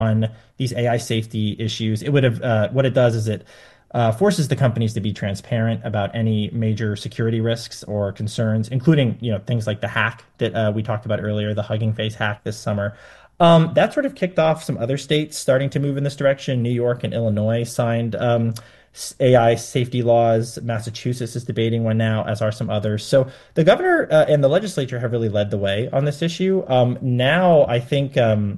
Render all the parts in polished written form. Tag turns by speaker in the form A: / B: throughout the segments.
A: on these AI safety issues. It would have what it does is it forces the companies to be transparent about any major security risks or concerns, including things like the hack that we talked about earlier, the Hugging Face hack this summer. That sort of kicked off some other states starting to move in this direction. New York and Illinois signed AI safety laws. Massachusetts is debating one now, as are some others. So the governor and the legislature have really led the way on this issue. Now, I think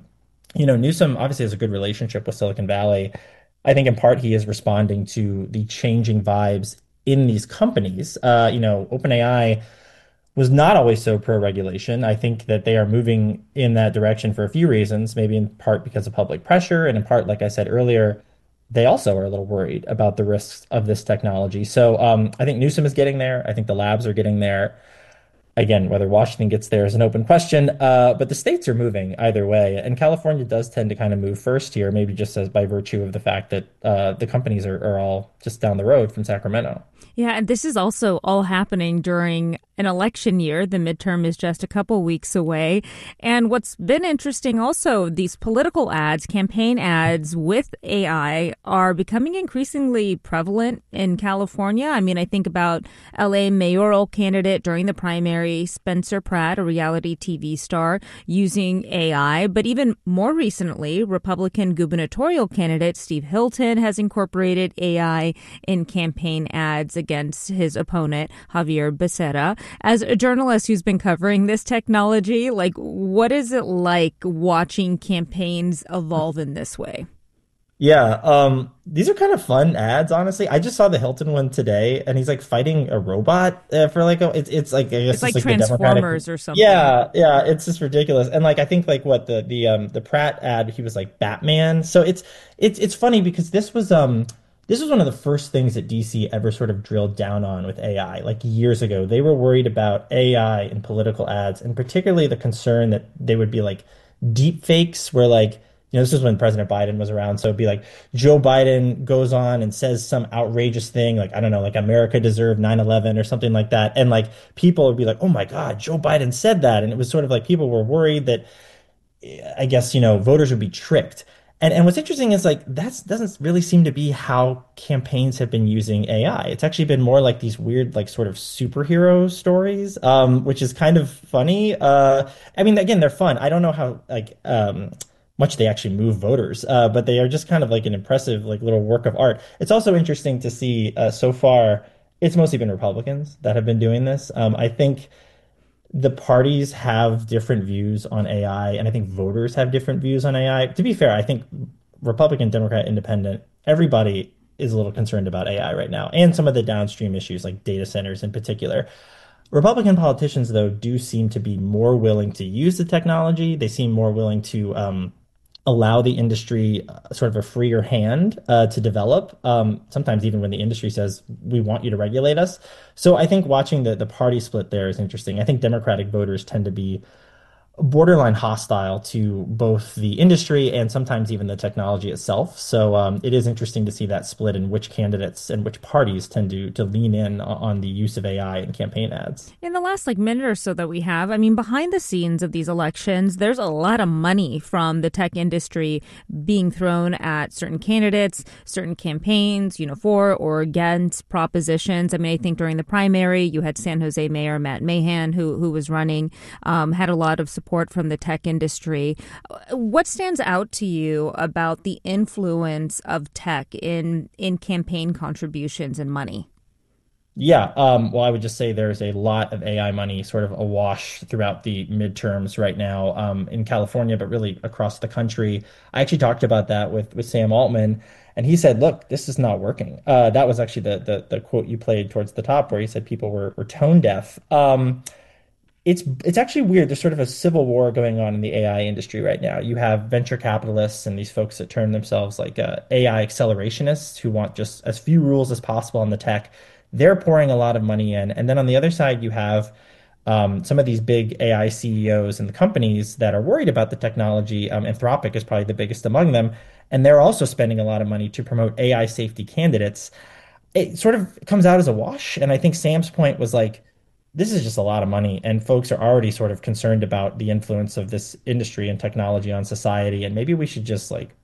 A: Newsom obviously has a good relationship with Silicon Valley. I think in part he is responding to the changing vibes in these companies. OpenAI was not always so pro-regulation. I think that they are moving in that direction for a few reasons, maybe in part because of public pressure, and in part, like I said earlier, they also are a little worried about the risks of this technology. So I think Newsom is getting there. I think the labs are getting there. Again, whether Washington gets there is an open question, but the states are moving either way. And California does tend to kind of move first here, maybe just as by virtue of the fact that the companies are all just down the road from Sacramento.
B: Yeah, and this is also all happening during an election year. The midterm is just a couple weeks away. And what's been interesting also, these political ads, campaign ads with AI are becoming increasingly prevalent in California. I mean, I think about LA mayoral candidate during the primary, Spencer Pratt, a reality TV star, using AI. But even more recently, Republican gubernatorial candidate Steve Hilton has incorporated AI in campaign ads against his opponent, Javier Becerra. As a journalist who's been covering this technology, like, what is it like watching campaigns evolve in this way?
A: Yeah, these are kind of fun ads, honestly. I just saw the Hilton one today, and he's like fighting a robot for like it's like I
B: It's
A: guess it's
B: like
A: like the Democratic.
B: Transformers or something.
A: Yeah, it's just ridiculous. And like I think like what the Pratt ad, he was like Batman. So it's funny because this was one of the first things that DC ever sort of drilled down on with AI. Like years ago, they were worried about AI in political ads, and particularly the concern that they would be like deep fakes, where like, this is when President Biden was around. So it'd be like Joe Biden goes on and says some outrageous thing, like, I don't know, like America deserved 9/11 or something like that. And like people would be like, oh my God, Joe Biden said that. And it was sort of like people were worried that I guess, voters would be tricked. And what's interesting is like that doesn't really seem to be how campaigns have been using AI. It's actually been more like these weird, like sort of superhero stories, which is kind of funny. I mean, again, they're fun. I don't know how like much they actually move voters, but they are just kind of like an impressive like little work of art. It's also interesting to see so far. It's mostly been Republicans that have been doing this. I think the parties have different views on AI, and I think voters have different views on AI. To be fair, I think Republican, Democrat, Independent, everybody is a little concerned about AI right now, and some of the downstream issues like data centers in particular. Republican politicians, though, do seem to be more willing to use the technology. They seem more willing to allow the industry sort of a freer hand to develop. Sometimes even when the industry says we want you to regulate us. So I think watching the party split there is interesting. I think Democratic voters tend to be borderline hostile to both the industry and sometimes even the technology itself. So it is interesting to see that split in which candidates and which parties tend to lean in on the use of AI in campaign ads.
B: In the last minute or so that we have, I mean, behind the scenes of these elections, there's a lot of money from the tech industry being thrown at certain candidates, certain campaigns, for or against propositions. I mean, I think during the primary, you had San Jose Mayor Matt Mahan, who was running, had a lot of support from the tech industry. What stands out to you about the influence of tech in campaign contributions and money?
A: Yeah, well, I would just say there's a lot of AI money sort of awash throughout the midterms right now in California, but really across the country. I actually talked about that with Sam Altman, and he said, "Look, this is not working." That was actually the quote you played towards the top, where he said people were tone deaf. It's actually weird. There's sort of a civil war going on in the AI industry right now. You have venture capitalists and these folks that term themselves like AI accelerationists who want just as few rules as possible on the tech. They're pouring a lot of money in. And then on the other side, you have some of these big AI CEOs and the companies that are worried about the technology. Anthropic is probably the biggest among them. And they're also spending a lot of money to promote AI safety candidates. It sort of comes out as a wash. And I think Sam's point was like, this is just a lot of money, and folks are already sort of concerned about the influence of this industry and technology on society, and maybe we should just like